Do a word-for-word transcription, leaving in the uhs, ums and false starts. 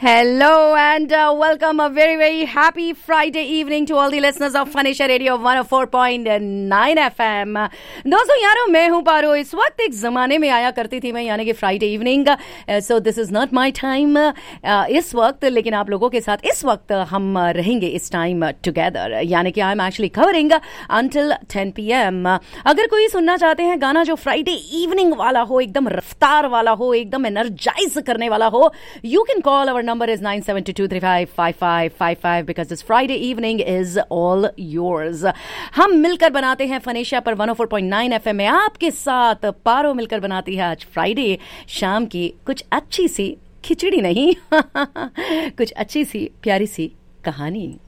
Hello and uh, welcome. A very, very happy Friday evening to all the listeners of Fanisha Radio one oh four point nine F M. दोस्तों यारो मैं हूँ पारो. इस वक्त एक ज़माने में आया करती थी मैं, यानी कि Friday evening. So this is not my time इस वक्त, लेकिन आप लोगों के साथ इस वक्त हम रहेंगे इस टाइम टुगेदर, यानी कि I am actually covering until ten P M. अगर कोई सुनना चाहते हैं गाना जो फ्राइडे इवनिंग वाला हो, एकदम रफ्तार वाला हो, एकदम एनर्जाइज करने वाला हो, you can call our number is nine seven two two three five five five five five because this Friday evening is all yours. हम मिलकर बनाते हैं फनेशा पर one oh four point nine F M में आपके साथ. पारो मिलकर बनाती है आज फ्राइडे शाम की कुछ अच्छी सी खिचड़ी नहीं कुछ अच्छी सी प्यारी सी कहानी.